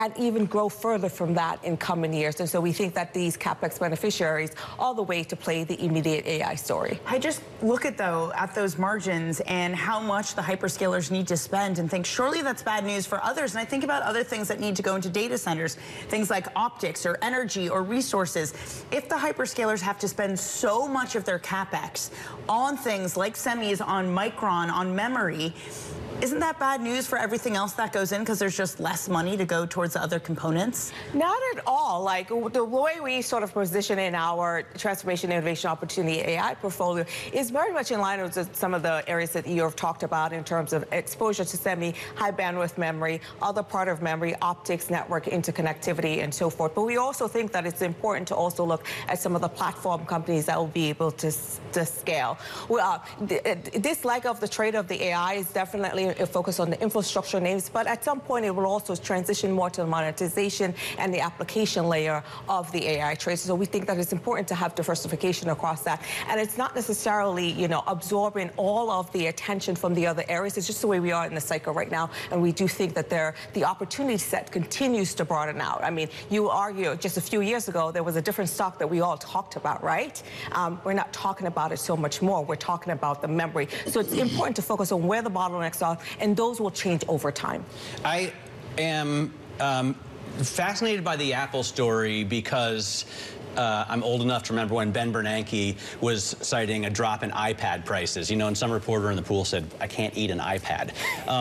and even grow further from that in coming years. And so we think that these CapEx beneficiaries are the way to play the immediate AI story. I just look at those margins and how much the hyperscalers need to spend and think, surely that's bad news for others. And I think about other things that need to go into data centers, things like optics or energy or resources. If the hyperscalers have to spend so much of their CapEx on things like semis, on Micron, on memory, isn't that bad news for everything else that goes in because there's just less money to go towards the other components? Not at all. Like the way we sort of position in our transformation, innovation, opportunity AI portfolio is very much in line with some of the areas that you have talked about in terms of exposure to semi, high bandwidth memory, other part of memory, optics, network, interconnectivity, and so forth. But we also think that it's important to also look at some of the platform companies that will be able to scale. Well, this leg of the trade of the AI is definitely a focus on the infrastructure names, but at some point it will also transition more to the monetization and the application layer of the AI trade. So we think that it's important to have diversification across that. And it's not necessarily, you know, absorbing all of the attention from the other areas. It's just the way we are in the cycle right now. And we do think that the opportunity set continues to broaden out. I mean, you argue just a few years ago, there was a different stock that we all talked about, right? We're not talking about it so much more. We're talking about the memory. So it's important to focus on where the bottlenecks are, and those will change over time. I am fascinated by the Apple story because I'm old enough to remember when Ben Bernanke was citing a drop in iPad prices. You know, and some reporter in the pool said, I can't eat an iPad.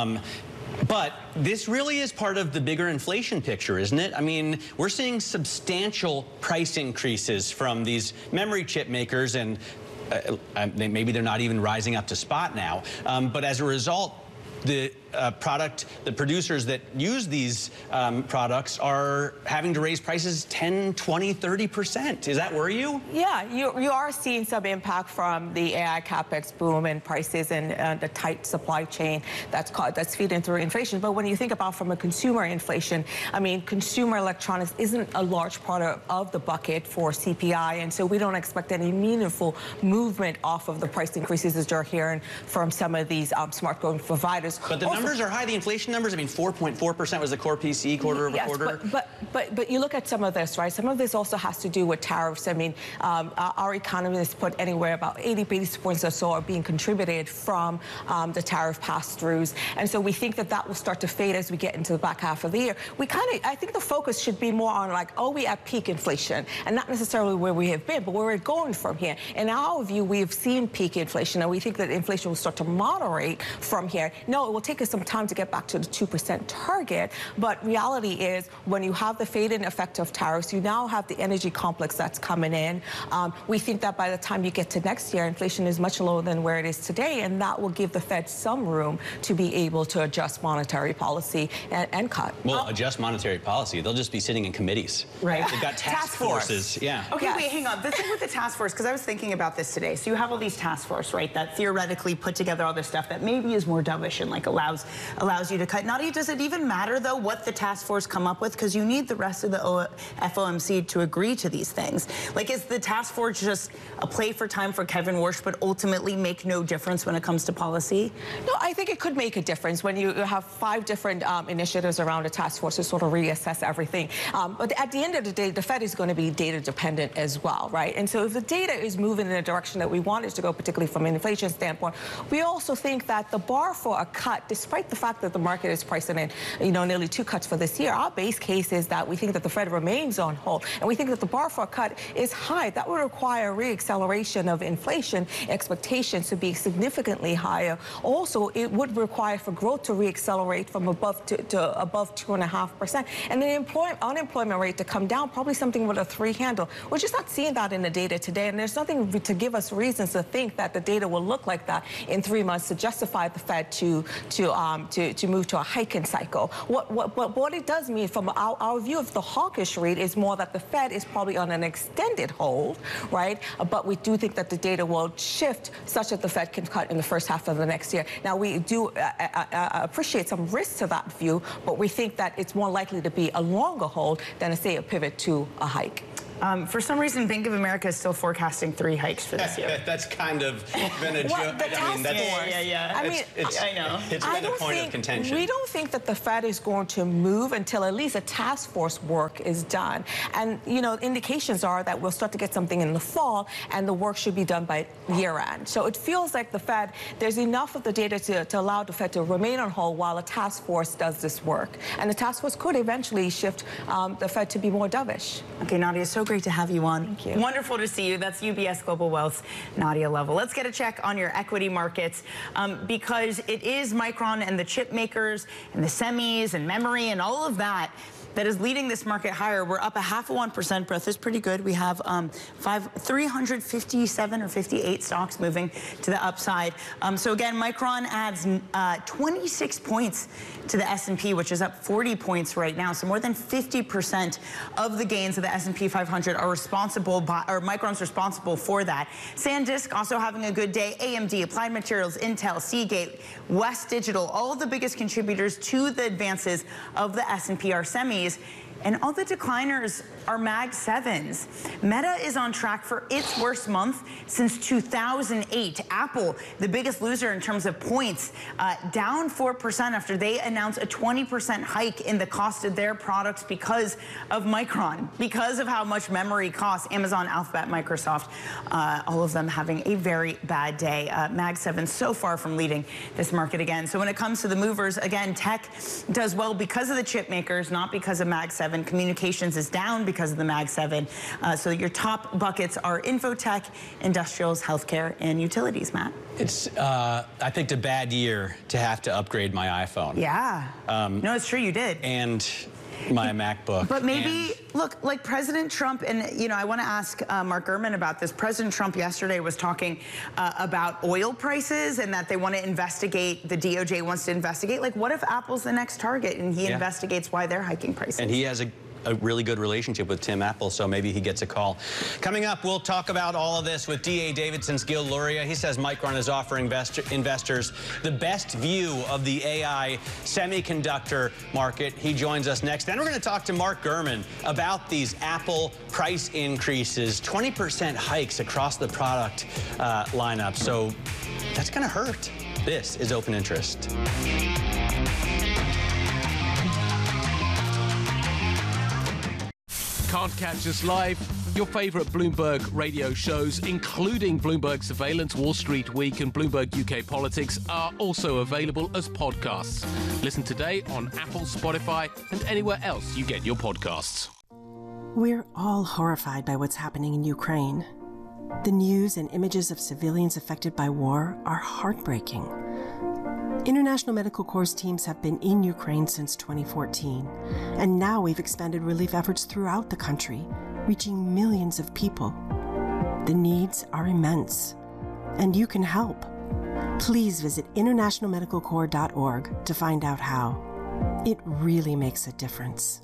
But this really is part of the bigger inflation picture, isn't it? I mean, we're seeing substantial price increases from these memory chip makers, and maybe they're not even rising up to spot now. But as a result, the producers that use these products are having to raise prices 10, 20, 30%. Does that worry you? Yeah, you are seeing some impact from the AI CapEx boom and prices and the tight supply chain that's feeding through inflation. But when you think about from a consumer inflation, I mean, consumer electronics isn't a large part of the bucket for CPI, and so we don't expect any meaningful movement off of the price increases as you're hearing from some of these smartphone providers. But the numbers are high, the inflation numbers. I mean, 4.4% was the core PCE quarter over quarter. But you look at some of this, right? Some of this also has to do with tariffs. I mean, our economists put anywhere about 80 basis points or so are being contributed from the tariff pass-throughs. And so we think that that will start to fade as we get into the back half of the year. I think the focus should be more on like, are we at peak inflation? And not necessarily where we have been, but where we're going from here. In our view, we have seen peak inflation, and we think that inflation will start to moderate from here. No, it will take us some time to get back to the 2% target, but reality is when you have the fade-in effect of tariffs, you now have the energy complex that's coming in. We think that by the time you get to next year, inflation is much lower than where it is today, and that will give the Fed some room to be able to adjust monetary policy and cut. Well, adjust monetary policy. They'll just be sitting in committees. Right. They've got task forces. Yeah. Okay, yes. Wait, hang on. The thing with the task force, because I was thinking about this today. So you have all these task force, right, that theoretically put together all this stuff that maybe is more dovish and like allows you to cut. Nadia, does it even matter, though, what the task force come up with? Because you need the rest of the FOMC to agree to these things. Like, is the task force just a play for time for Kevin Warsh, but ultimately make no difference when it comes to policy? No, I think it could make a difference when you have 5 different initiatives around a task force to sort of reassess everything. But at the end of the day, the Fed is going to be data dependent as well, right? And so if the data is moving in a direction that we want it to go, particularly from an inflation standpoint, we also think that the bar for a cut, despite the fact that the market is pricing in, you know, nearly 2 cuts for this year, our base case is that we think that the Fed remains on hold, and we think that the bar for a cut is high. That would require re-acceleration of inflation expectations to be significantly higher. Also, it would require for growth to re-accelerate from above to above 2.5%, and the unemployment rate to come down, probably something with a 3 handle. We're just not seeing that in the data today, and there's nothing to give us reasons to think that the data will look like that in 3 months to justify the Fed to move to a hiking cycle. What it does mean from our view of the hawkish read is more that the Fed is probably on an extended hold, right? But we do think that the data will shift such that the Fed can cut in the first half of the next year. Now, we do appreciate some risk to that view, but we think that it's more likely to be a longer hold than, say, a pivot to a hike. For some reason, Bank of America is still forecasting 3 hikes for this year. That's kind of been a joke. The task force. I know. It's been a point of contention. We don't think that the Fed is going to move until at least a task force work is done. And, you know, indications are that we'll start to get something in the fall, and the work should be done by year end. So it feels like the Fed, there's enough of the data to allow the Fed to remain on hold while a task force does this work. And the task force could eventually shift the Fed to be more dovish. Okay, Nadia, so great to have you on. Thank you. Wonderful to see you. That's UBS Global Wealth's Nadia Lovell. Let's get a check on your equity markets because it is Micron and the chip makers and the semis and memory and all of that that is leading this market higher. We're up 0.5% Beth is pretty good. We have 357 or 58 stocks moving to the upside. So again, Micron adds 26 points to the S&P, which is up 40 points right now. So more than 50% of the gains of the S&P 500 are responsible by, or Micron's responsible for that. SanDisk also having a good day. AMD, Applied Materials, Intel, Seagate, West Digital, all of the biggest contributors to the advances of the S&P are semis. And all the decliners are Mag 7s. Meta is on track for its worst month since 2008. Apple, the biggest loser in terms of points, down 4% after they announced a 20% hike in the cost of their products because of Micron, because of how much memory costs. Amazon, Alphabet, Microsoft, all of them having a very bad day. Mag 7 so far from leading this market again. So when it comes to the movers, again, tech does well because of the chip makers, not because of Mag 7. Communications is down because of the Mag 7. So your top buckets are infotech, industrials, healthcare, and utilities, Matt. It's, I think, a bad year to have to upgrade my iPhone. Yeah. No, it's true, you did. And my MacBook. But maybe, look, like President Trump, and, you know, I want to ask Mark Gurman about this. President Trump yesterday was talking about oil prices and that they want to investigate, the DOJ wants to investigate. Like, what if Apple's the next target and he investigates why they're hiking prices? And he has a really good relationship with Tim Apple, so maybe he gets a call. Coming up, we'll talk about all of this with D.A. Davidson's Gil Luria. He says Micron is offering investors the best view of the AI semiconductor market. He joins us next. Then we're going to talk to Mark Gurman about these Apple price increases, 20% hikes across the product lineup. So that's going to hurt. This is Open Interest. Can't catch us live? Your favorite Bloomberg radio shows, including Bloomberg Surveillance, Wall Street Week, and Bloomberg UK Politics, are also available as podcasts. Listen today on Apple, Spotify, and anywhere else you get your podcasts. We're all horrified by what's happening in Ukraine. The news and images of civilians affected by war are heartbreaking. International Medical Corps teams have been in Ukraine since 2014, and now we've expanded relief efforts throughout the country, reaching millions of people. The needs are immense, and you can help. Please visit internationalmedicalcorps.org to find out how. It really makes a difference.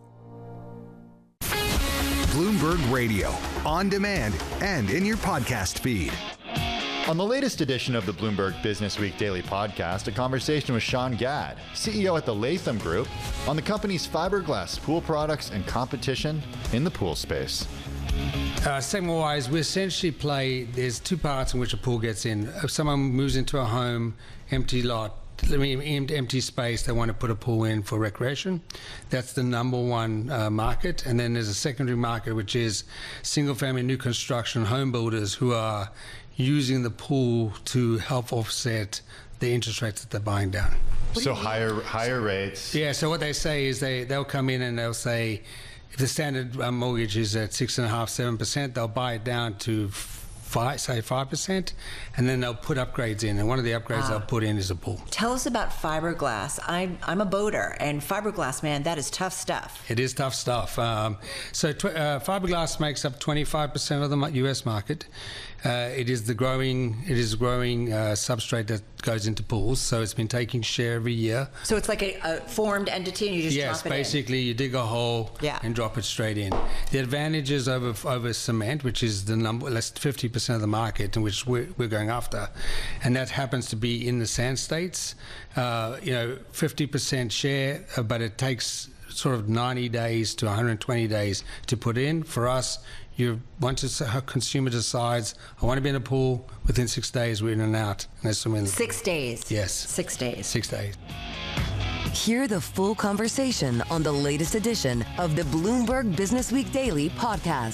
Bloomberg Radio, on demand and in your podcast feed. On the latest edition of the Bloomberg Business Week Daily Podcast, a conversation with Sean Gadd, CEO at the Latham Group, on the company's fiberglass pool products and competition in the pool space. Segment-wise, we essentially play, there's two parts in which a pool gets in. If someone moves into a home, empty lot, empty space, they want to put a pool in for recreation. That's the number one market. And then there's a secondary market, which is single-family new construction home builders who are using the pool to help offset the interest rates that they're buying down. So higher rates. Yeah, so what they say is they'll come in and they'll say, if the standard mortgage is at 6.5%, 7%, they'll buy it down to 5%, and then they'll put upgrades in, and one of the upgrades they'll put in is a pool. Tell us about fiberglass. I'm a boater, and fiberglass, man, that is tough stuff. It is tough stuff. Fiberglass makes up 25% of the U.S. market. It is a growing substrate that goes into pools, so it's been taking share every year. So it's like a formed entity, and you just drop it in? Yes, basically you dig a hole and drop it straight in. The advantages over cement, which is the less 50% of the market in which we're going after, and that happens to be in the sand states. 50% share, but it takes sort of 90 days to 120 days to put in. For us, once a consumer decides, I want to be in a pool, within 6 days we're in and out. And there's swimming. 6 days? Yes. 6 days. 6 days. Hear the full conversation on the latest edition of the Bloomberg Businessweek Daily podcast.